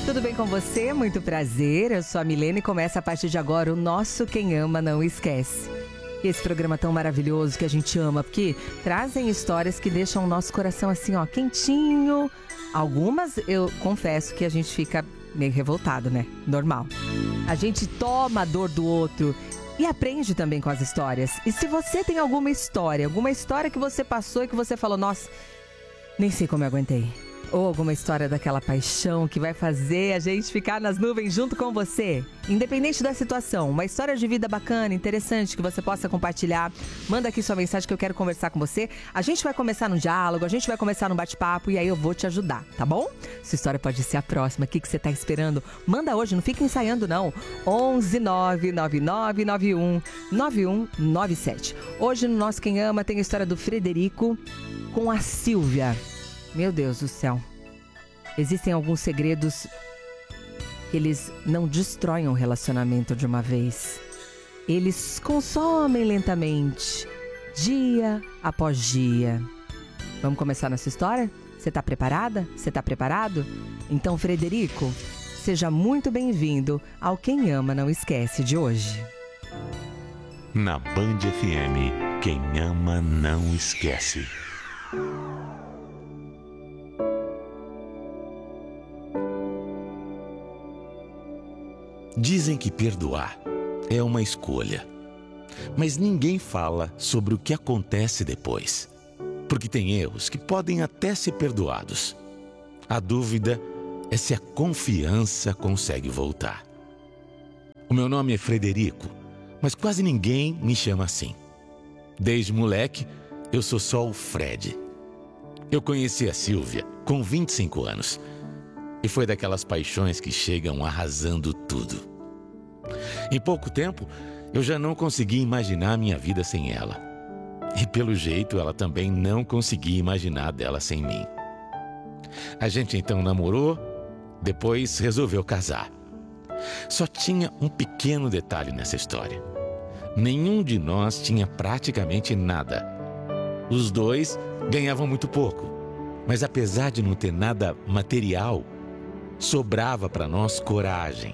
Tudo bem com você? Muito prazer, eu sou a Milene e começa a partir de agora o nosso Quem Ama Não Esquece. Esse programa tão maravilhoso que a gente ama, porque trazem histórias que deixam o nosso coração assim, ó, quentinho. Algumas, eu confesso que a gente fica meio revoltado, né? Normal. A gente toma a dor do outro e aprende também com as histórias. E se você tem alguma história que você passou e que você falou, nossa, nem sei como eu aguentei. Ou alguma história daquela paixão que vai fazer a gente ficar nas nuvens junto com você. Independente da situação, uma história de vida bacana, interessante, que você possa compartilhar. Manda aqui sua mensagem que eu quero conversar com você. A gente vai começar no diálogo, a gente vai começar no bate-papo e aí eu vou te ajudar, tá bom? Sua história pode ser a próxima. O que você tá esperando? Manda hoje, não fica ensaiando não. 11 999 91 9197. Hoje no Nosso Quem Ama tem a história do Frederico com a Silvia. Meu Deus do céu. Existem alguns segredos que eles não destroem um relacionamento de uma vez. Eles consomem lentamente, dia após dia. Vamos começar nossa história? Você tá preparada? Você tá preparado? Então, Frederico, seja muito bem-vindo ao Quem Ama Não Esquece de hoje. Na Band FM, quem ama não esquece. Dizem que perdoar é uma escolha, mas ninguém fala sobre o que acontece depois, porque tem erros que podem até ser perdoados. A dúvida é se a confiança consegue voltar. O meu nome é Frederico, mas quase ninguém me chama assim. Desde moleque, eu sou só o Fred. Eu conheci a Silvia com 25 anos. E foi daquelas paixões que chegam arrasando tudo. Em pouco tempo, eu já não conseguia imaginar minha vida sem ela. E pelo jeito, ela também não conseguia imaginar dela sem mim. A gente então namorou, depois resolveu casar. Só tinha um pequeno detalhe nessa história. Nenhum de nós tinha praticamente nada. Os dois ganhavam muito pouco. Mas apesar de não ter nada material, sobrava para nós coragem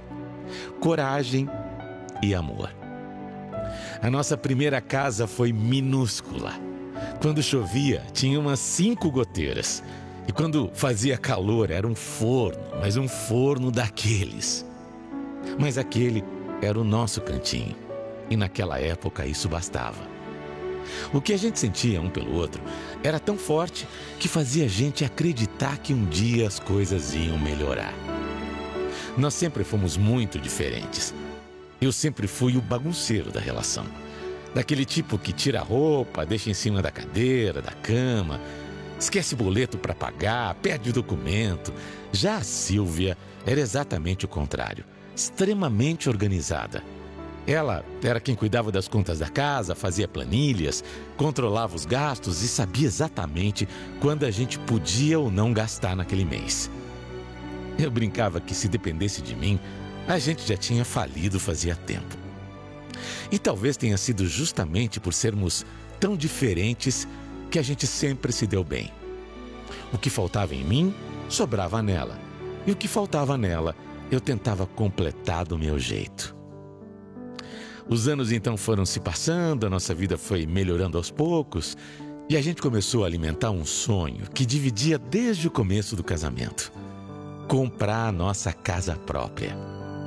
e amor. A nossa primeira casa foi minúscula. Quando chovia, tinha umas 5 goteiras. E quando fazia calor, era um forno, mas um forno daqueles. Mas aquele era o nosso cantinho. E naquela época isso bastava. O que a gente sentia um pelo outro era tão forte que fazia a gente acreditar que um dia as coisas iam melhorar. Nós sempre fomos muito diferentes. Eu sempre fui o bagunceiro da relação. Daquele tipo que tira a roupa, deixa em cima da cadeira, da cama, esquece boleto para pagar, perde o documento. Já a Silvia era exatamente o contrário, extremamente organizada. Ela era quem cuidava das contas da casa, fazia planilhas, controlava os gastos e sabia exatamente quando a gente podia ou não gastar naquele mês. Eu brincava que se dependesse de mim, a gente já tinha falido fazia tempo. E talvez tenha sido justamente por sermos tão diferentes que a gente sempre se deu bem. O que faltava em mim, sobrava nela. E o que faltava nela, eu tentava completar do meu jeito. Os anos então foram se passando, a nossa vida foi melhorando aos poucos e a gente começou a alimentar um sonho que dividia desde o começo do casamento: comprar a nossa casa própria.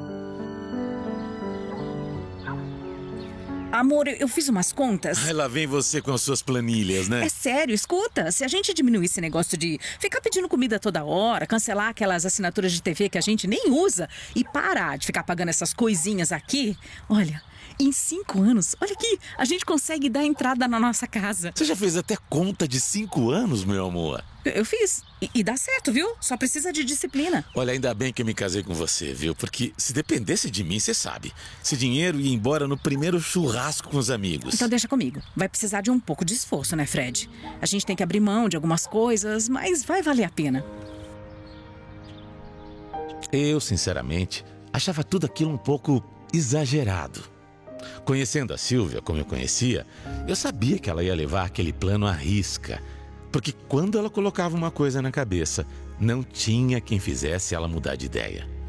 Amor, eu fiz umas contas. Ai, lá vem você com as suas planilhas, né? É sério, escuta, se a gente diminuir esse negócio de ficar pedindo comida toda hora, cancelar aquelas assinaturas de TV que a gente nem usa e parar de ficar pagando essas coisinhas aqui, olha, em 5 anos, olha aqui, a gente consegue dar entrada na nossa casa. Você já fez até conta de 5 anos, meu amor? Eu fiz. E dá certo, viu? Só precisa de disciplina. Olha, ainda bem que eu me casei com você, viu? Porque se dependesse de mim, você sabe, esse dinheiro ia embora no primeiro churrasco com os amigos. Então deixa comigo. Vai precisar de um pouco de esforço, né, Fred? A gente tem que abrir mão de algumas coisas, mas vai valer a pena. Eu, sinceramente, achava tudo aquilo um pouco exagerado. Conhecendo a Silvia como eu conhecia, eu sabia que ela ia levar aquele plano à risca. Porque quando ela colocava uma coisa na cabeça, não tinha quem fizesse ela mudar de ideia.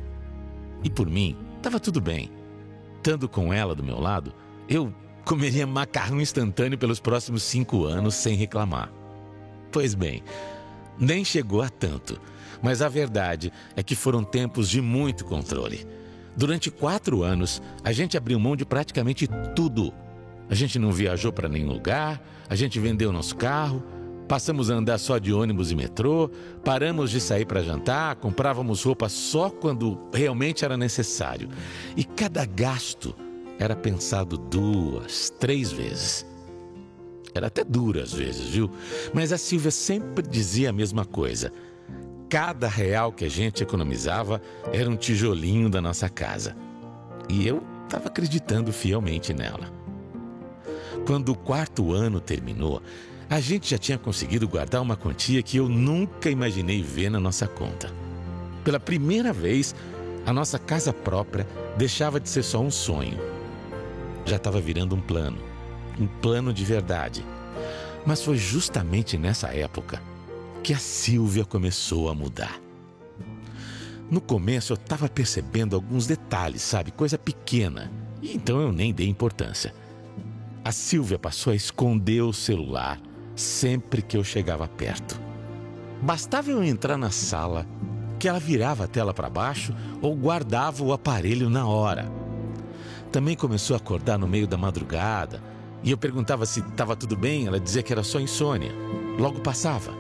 E por mim, estava tudo bem. Estando com ela do meu lado, eu comeria macarrão instantâneo pelos próximos 5 anos sem reclamar. Pois bem, nem chegou a tanto, mas a verdade é que foram tempos de muito controle. Durante 4 anos, a gente abriu mão de praticamente tudo. A gente não viajou para nenhum lugar, a gente vendeu nosso carro, passamos a andar só de ônibus e metrô, paramos de sair para jantar, comprávamos roupa só quando realmente era necessário. E cada gasto era pensado 2, 3 vezes. Era até duro às vezes, viu? Mas a Silvia sempre dizia a mesma coisa. Cada real que a gente economizava era um tijolinho da nossa casa. E eu estava acreditando fielmente nela. Quando o 4º ano terminou, a gente já tinha conseguido guardar uma quantia que eu nunca imaginei ver na nossa conta. Pela primeira vez, a nossa casa própria deixava de ser só um sonho. Já estava virando um plano de verdade. Mas foi justamente nessa época que a Silvia começou a mudar. No começo eu estava percebendo alguns detalhes, sabe? Coisa pequena. E então eu nem dei importância. A Silvia passou a esconder o celular sempre que eu chegava perto. Bastava eu entrar na sala que ela virava a tela para baixo ou guardava o aparelho na hora. Também começou a acordar no meio da madrugada e eu perguntava se estava tudo bem, ela dizia que era só insônia. Logo passava.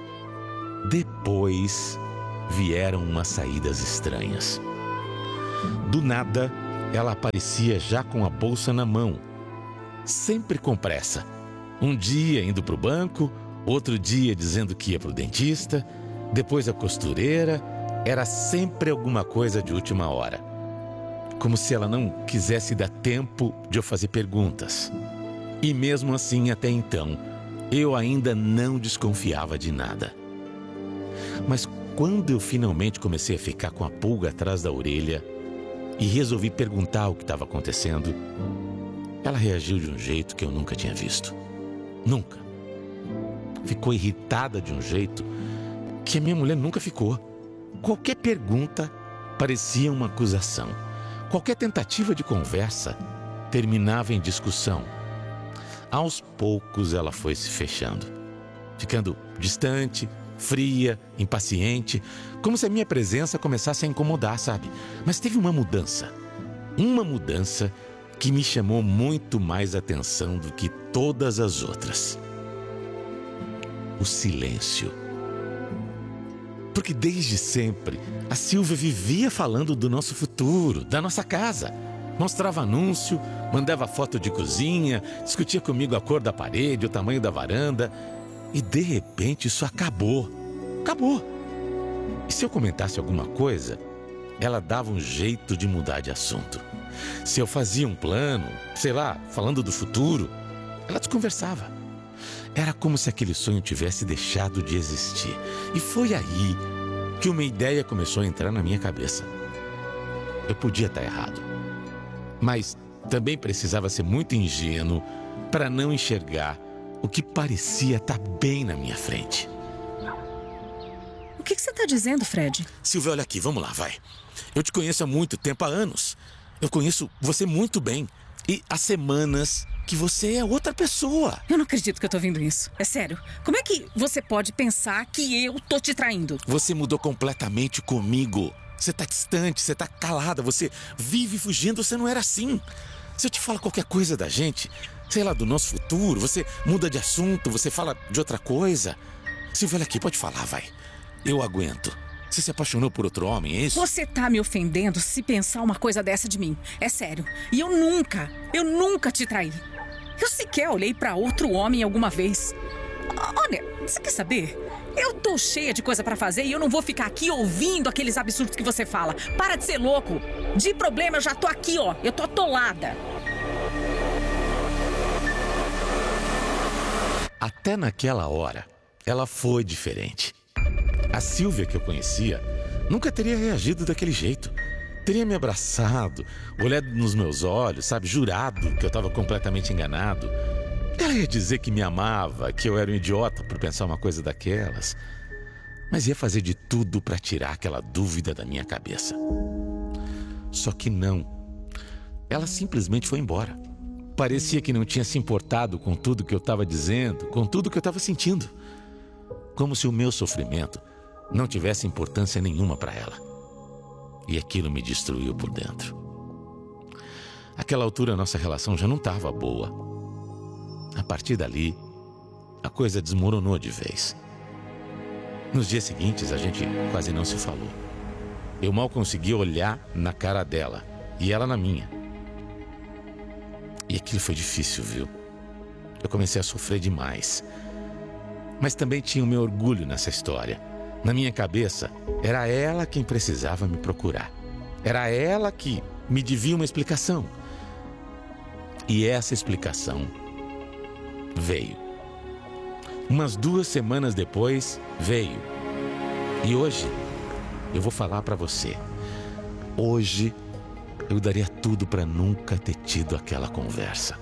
Depois vieram umas saídas estranhas. Do nada, ela aparecia já com a bolsa na mão, sempre com pressa. Um dia indo para o banco, outro dia dizendo que ia para o dentista, depois a costureira. Era sempre alguma coisa de última hora. Como se ela não quisesse dar tempo de eu fazer perguntas. E mesmo assim, até então, eu ainda não desconfiava de nada. Mas quando eu finalmente comecei a ficar com a pulga atrás da orelha e resolvi perguntar o que estava acontecendo, ela reagiu de um jeito que eu nunca tinha visto. Nunca. Ficou irritada de um jeito que a minha mulher nunca ficou. Qualquer pergunta parecia uma acusação. Qualquer tentativa de conversa terminava em discussão. Aos poucos ela foi se fechando, ficando distante, fria, impaciente, como se a minha presença começasse a incomodar, sabe? Mas teve uma mudança que me chamou muito mais atenção do que todas as outras. O silêncio. Porque desde sempre, a Silvia vivia falando do nosso futuro, da nossa casa. Mostrava anúncio, mandava foto de cozinha, discutia comigo a cor da parede, o tamanho da varanda. E de repente isso acabou. Acabou. E se eu comentasse alguma coisa, ela dava um jeito de mudar de assunto. Se eu fazia um plano, sei lá, falando do futuro, ela desconversava. Era como se aquele sonho tivesse deixado de existir. E foi aí que uma ideia começou a entrar na minha cabeça. Eu podia estar errado, mas também precisava ser muito ingênuo para não enxergar o que parecia estar bem na minha frente. O que você está dizendo, Fred? Silvia, olha aqui, vamos lá, vai. Eu te conheço há muito tempo, há anos. Eu conheço você muito bem. E há semanas que você é outra pessoa. Eu não acredito que eu tô ouvindo isso. É sério. Como é que você pode pensar que eu tô te traindo? Você mudou completamente comigo. Você tá distante, você tá calada, você vive fugindo, você não era assim. Se eu te falo qualquer coisa da gente, sei lá, do nosso futuro, você muda de assunto, você fala de outra coisa. Silvia, olha aqui, pode falar, vai. Eu aguento. Você se apaixonou por outro homem, é isso? Você tá me ofendendo se pensar uma coisa dessa de mim. É sério. E eu nunca te traí. Eu sequer olhei pra outro homem alguma vez. Olha, você quer saber? Eu tô cheia de coisa pra fazer e eu não vou ficar aqui ouvindo aqueles absurdos que você fala. Para de ser louco. De problema eu já tô aqui, ó. Eu tô atolada. Até naquela hora, ela foi diferente. A Silvia que eu conhecia nunca teria reagido daquele jeito. Teria me abraçado, olhado nos meus olhos, sabe, jurado que eu estava completamente enganado. Ela ia dizer que me amava, que eu era um idiota por pensar uma coisa daquelas. Mas ia fazer de tudo para tirar aquela dúvida da minha cabeça. Só que não. Ela simplesmente foi embora. Parecia que não tinha se importado com tudo que eu estava dizendo, com tudo que eu estava sentindo. Como se o meu sofrimento não tivesse importância nenhuma para ela. E aquilo me destruiu por dentro. Àquela altura, a nossa relação já não estava boa. A partir dali, a coisa desmoronou de vez. Nos dias seguintes, a gente quase não se falou. Eu mal conseguia olhar na cara dela e ela na minha. E aquilo foi difícil, viu? Eu comecei a sofrer demais. Mas também tinha o meu orgulho nessa história. Na minha cabeça, era ela quem precisava me procurar. Era ela que me devia uma explicação. E essa explicação veio. Umas 2 semanas depois, veio. E hoje, eu vou falar para você. Hoje, eu daria tudo para nunca ter tido aquela conversa.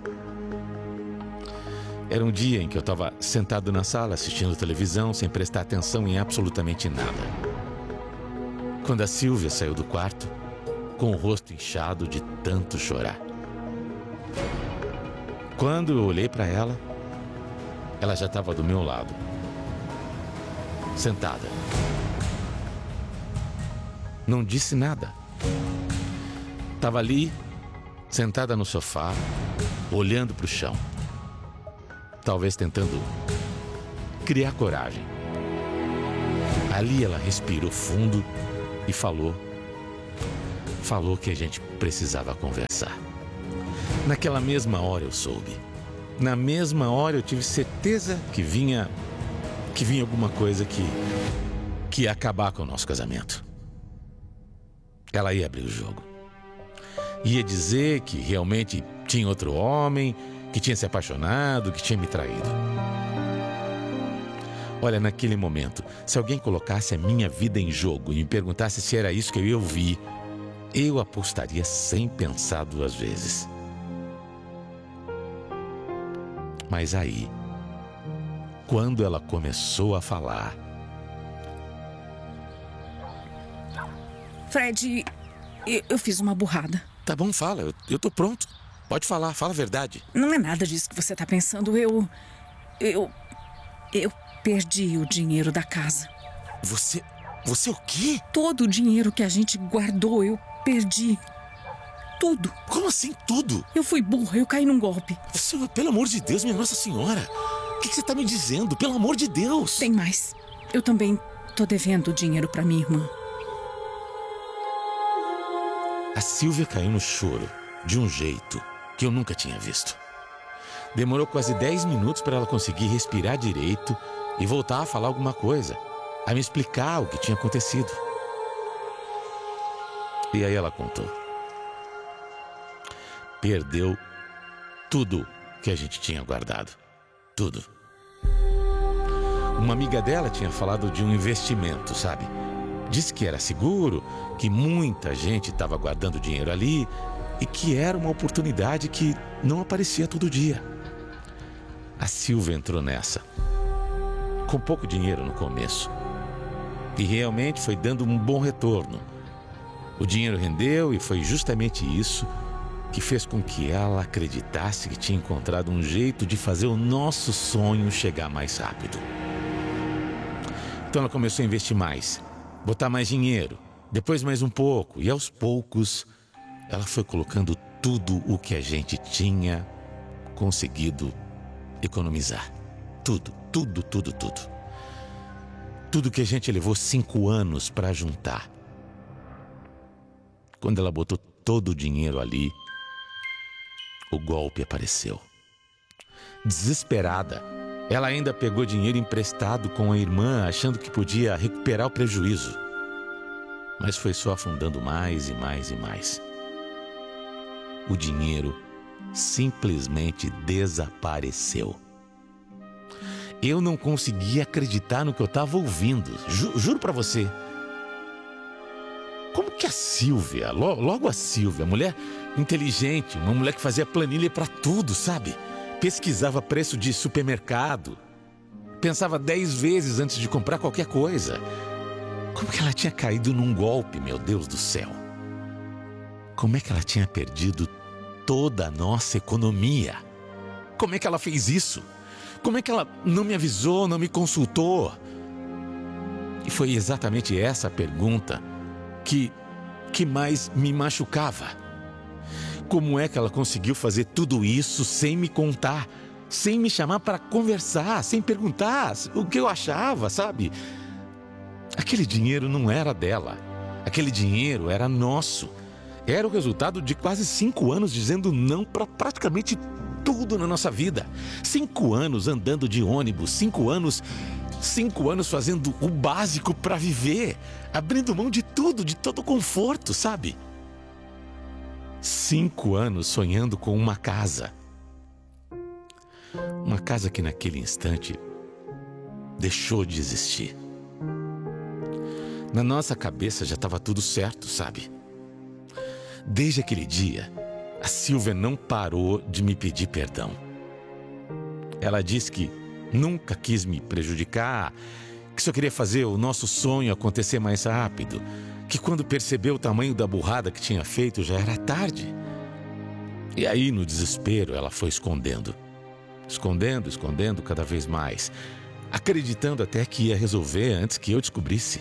Era um dia em que eu estava sentado na sala assistindo televisão sem prestar atenção em absolutamente nada. Quando a Silvia saiu do quarto, com o rosto inchado de tanto chorar. Quando eu olhei para ela, ela já estava do meu lado, sentada. Não disse nada. Estava ali, sentada no sofá, olhando para o chão. Talvez tentando criar coragem. Ali ela respirou fundo e falou que a gente precisava conversar. Naquela mesma hora eu soube. Na mesma hora eu tive certeza que vinha alguma coisa que ia acabar com o nosso casamento. Ela ia abrir o jogo. Ia dizer que realmente tinha outro homem, que tinha se apaixonado, que tinha me traído. Olha, naquele momento, se alguém colocasse a minha vida em jogo e me perguntasse se era isso que eu ia ouvir, eu apostaria sem pensar 2 vezes. Mas aí, quando ela começou a falar... Fred, eu fiz uma burrada. Tá bom, fala, eu tô pronto. Pode falar, fala a verdade. Não é nada disso que você tá pensando. Eu perdi o dinheiro da casa. Você o quê? Todo o dinheiro que a gente guardou, eu perdi. Tudo. Como assim tudo? Eu fui burra, eu caí num golpe. Pelo amor de Deus, minha Nossa Senhora. O que você tá me dizendo? Pelo amor de Deus. Tem mais. Eu também tô devendo dinheiro pra minha irmã. A Silvia caiu no choro, de um jeito que eu nunca tinha visto. Demorou quase 10 minutos para ela conseguir respirar direito e voltar a falar alguma coisa, a me explicar o que tinha acontecido. E aí ela contou. Perdeu tudo que a gente tinha guardado. Tudo. Uma amiga dela tinha falado de um investimento, sabe? Disse que era seguro, que muita gente estava guardando dinheiro ali e que era uma oportunidade que não aparecia todo dia. A Silvia entrou nessa, com pouco dinheiro no começo. E realmente foi dando um bom retorno. O dinheiro rendeu e foi justamente isso que fez com que ela acreditasse que tinha encontrado um jeito de fazer o nosso sonho chegar mais rápido. Então ela começou a investir mais, botar mais dinheiro, depois mais um pouco, e aos poucos ela foi colocando tudo o que a gente tinha conseguido economizar. Tudo. Tudo que a gente levou 5 anos para juntar. Quando ela botou todo o dinheiro ali, o golpe apareceu. Desesperada, ela ainda pegou dinheiro emprestado com a irmã, achando que podia recuperar o prejuízo. Mas foi só afundando mais e mais e mais. O dinheiro simplesmente desapareceu. Eu não conseguia acreditar no que eu estava ouvindo. Juro pra você. Como que a Silvia, logo a Silvia, mulher inteligente, uma mulher que fazia planilha pra tudo, sabe? Pesquisava preço de supermercado. Pensava 10 vezes antes de comprar qualquer coisa. Como que ela tinha caído num golpe, meu Deus do céu? como é que ela tinha perdido toda a nossa economia. Como é que ela fez isso? Como é que ela não me avisou, não me consultou? E foi exatamente essa pergunta que mais me machucava. Como é que ela conseguiu fazer tudo isso sem me contar, sem me chamar para conversar, sem perguntar o que eu achava, sabe? Aquele dinheiro não era dela. Aquele dinheiro era nosso. Era o resultado de quase 5 anos dizendo não para praticamente tudo na nossa vida. 5 anos andando de ônibus, 5 anos fazendo o básico para viver, abrindo mão de tudo, de todo o conforto, sabe? 5 anos sonhando com uma casa. Uma casa que naquele instante deixou de existir. Na nossa cabeça já estava tudo certo, sabe? Desde aquele dia, a Silvia não parou de me pedir perdão. Ela disse que nunca quis me prejudicar, que só queria fazer o nosso sonho acontecer mais rápido, que quando percebeu o tamanho da burrada que tinha feito já era tarde. E aí, no desespero, ela foi escondendo cada vez mais, acreditando até que ia resolver antes que eu descobrisse.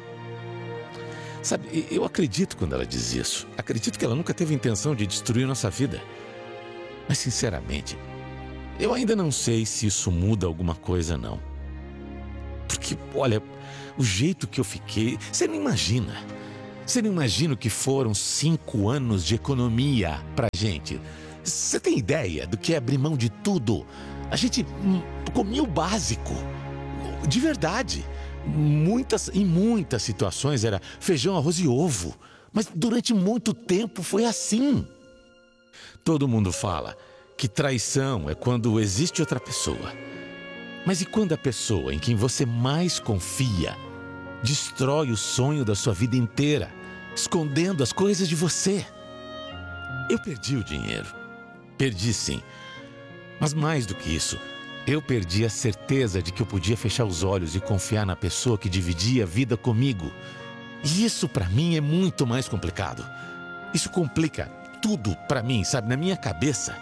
Sabe, eu acredito quando ela diz isso. Acredito que ela nunca teve intenção de destruir nossa vida. Mas, sinceramente, eu ainda não sei se isso muda alguma coisa, não. Porque, olha, o jeito que eu fiquei... Você não imagina. Você não imagina o que foram 5 anos de economia pra gente. Você tem ideia do que é abrir mão de tudo? A gente comia o básico. De verdade. Em muitas situações era feijão, arroz e ovo. Mas durante muito tempo foi assim. Todo mundo fala que traição é quando existe outra pessoa. Mas e quando a pessoa em quem você mais confia destrói o sonho da sua vida inteira, escondendo as coisas de você? Eu perdi o dinheiro. Perdi, sim. Mas mais do que isso, eu perdi a certeza de que eu podia fechar os olhos e confiar na pessoa que dividia a vida comigo. E isso pra mim é muito mais complicado. Isso complica tudo pra mim, sabe? Na minha cabeça,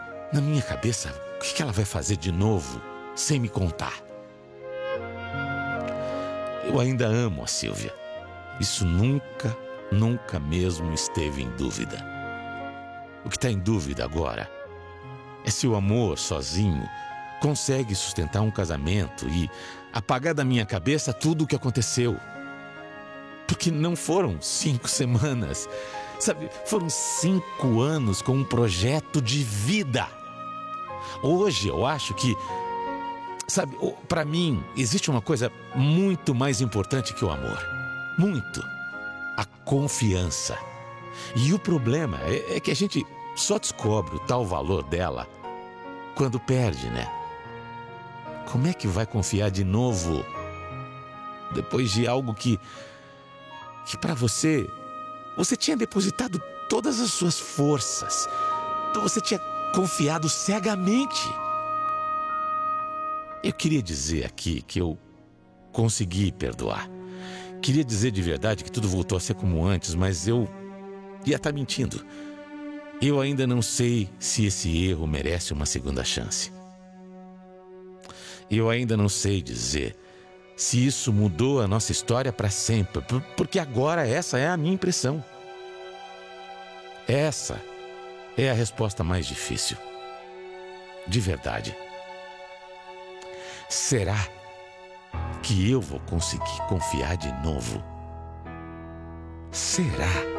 o que ela vai fazer de novo sem me contar? Eu ainda amo a Silvia. Isso nunca mesmo esteve em dúvida. O que está em dúvida agora é se o amor sozinho consegue sustentar um casamento e apagar da minha cabeça tudo o que aconteceu. Porque não foram 5 semanas, sabe? Foram 5 anos com um projeto de vida. Hoje eu acho que, sabe, para mim existe uma coisa muito mais importante que o amor. Muito. A confiança. E o problema é que a gente só descobre o tal valor dela quando perde, né? Como é que vai confiar de novo depois de algo que para você tinha depositado todas as suas forças, você tinha confiado cegamente? Eu queria dizer aqui que eu consegui perdoar. Queria dizer de verdade que tudo voltou a ser como antes, mas eu ia estar mentindo. Eu ainda não sei se esse erro merece uma segunda chance. Eu ainda não sei dizer se isso mudou a nossa história para sempre, porque agora essa é a minha impressão. Essa é a resposta mais difícil. De verdade. Será que eu vou conseguir confiar de novo? Será?